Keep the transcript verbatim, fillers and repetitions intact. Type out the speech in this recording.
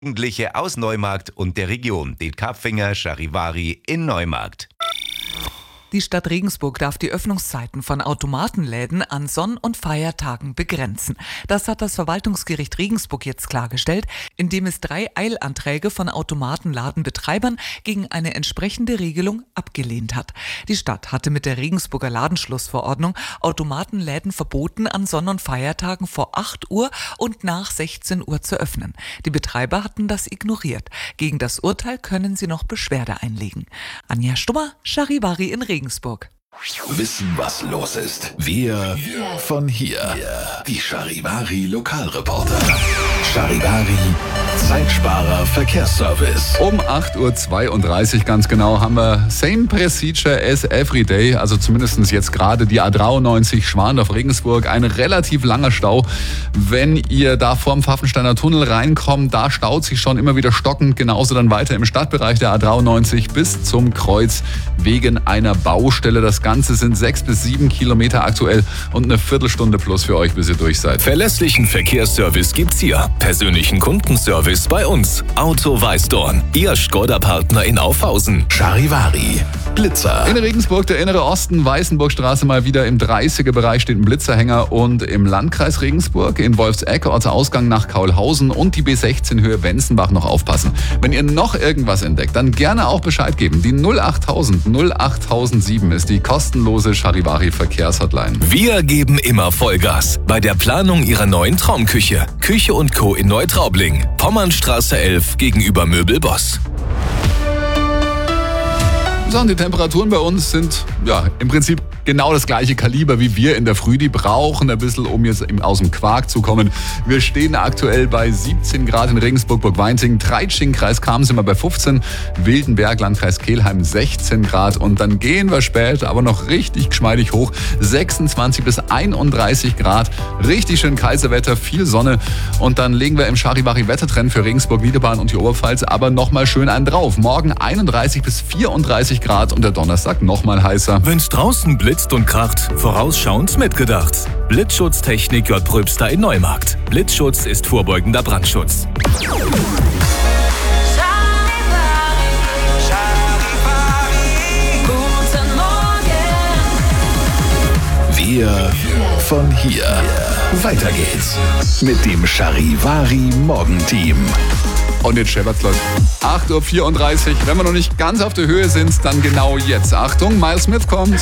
Jugendliche aus Neumarkt und der Region, den Karpfinger Charivari in Neumarkt. Die Stadt Regensburg darf die Öffnungszeiten von Automatenläden an Sonn- und Feiertagen begrenzen. Das hat das Verwaltungsgericht Regensburg jetzt klargestellt, indem es drei Eilanträge von Automatenladenbetreibern gegen eine entsprechende Regelung abgelehnt hat. Die Stadt hatte mit der Regensburger Ladenschlussverordnung Automatenläden verboten, an Sonn- und Feiertagen vor acht Uhr und nach sechzehn Uhr zu öffnen. Die Betreiber hatten das ignoriert. Gegen das Urteil können sie noch Beschwerde einlegen. Anja Stummer, Charivari in Regensburg. Regensburg. Wissen, was los ist. Wir von hier. Die Charivari Lokalreporter. Charivari Zeitsparer Verkehrsservice. Um acht Uhr zweiunddreißig ganz genau haben wir Same Procedure as every day, also zumindest jetzt gerade die A dreiundneunzig Schwandorf-Regensburg. Ein relativ langer Stau. Wenn ihr da vorm Pfaffensteiner Tunnel reinkommt, da staut sich schon immer wieder stockend. Genauso dann weiter im Stadtbereich der A dreiundneunzig bis zum Kreuz wegen einer Baustelle. Das Ganze sind sechs bis sieben Kilometer aktuell und eine Viertelstunde plus für euch, bis ihr durch seid. Verlässlichen Verkehrsservice gibt's hier. Persönlichen Kundenservice bei uns. Auto Weißdorn. Ihr Skoda-Partner in Aufhausen. Charivari. Blitzer. In Regensburg, der innere Osten, Weißenburgstraße mal wieder im dreißiger-Bereich steht ein Blitzerhänger und im Landkreis Regensburg in Wolfsegg, Ortsausgang nach Kaulhausen und die B sechzehn Höhe Wenzenbach noch aufpassen. Wenn ihr noch irgendwas entdeckt, dann gerne auch Bescheid geben. Die null achttausend null achttausendsieben ist die kostenlose Charivari Verkehrshotline. Wir geben immer Vollgas bei der Planung Ihrer neuen Traumküche. Küche und Co. in Neutraubling. Pommernstraße elf gegenüber Möbelboss. So, und die Temperaturen bei uns sind ja im Prinzip genau das gleiche Kaliber wie wir in der Früh. Die brauchen ein bisschen, um jetzt aus dem Quark zu kommen. Wir stehen aktuell bei siebzehn Grad in Regensburg, Burgweinting, Treitsching, Kreis Cham sind wir bei fünfzehn, Wildenberg, Landkreis Kelheim sechzehn Grad und dann gehen wir später aber noch richtig geschmeidig hoch, sechsundzwanzig bis einunddreißig Grad, richtig schön Kaiserwetter, viel Sonne und dann legen wir im Charivari Wettertrend für Regensburg, Niederbayern und die Oberpfalz aber nochmal schön einen drauf. Morgen einunddreißig bis vierunddreißig Grad und der Donnerstag nochmal heißer. Wenn's draußen blitzt und kracht, vorausschauend mitgedacht. Blitzschutztechnik J. Pröbster in Neumarkt. Blitzschutz ist vorbeugender Brandschutz. Wir von hier. Weiter geht's mit dem Charivari Morgenteam. Und jetzt scheppert's, Leute. acht Uhr vierunddreißig. Wenn wir noch nicht ganz auf der Höhe sind, dann genau jetzt. Achtung, Miles Smith kommt.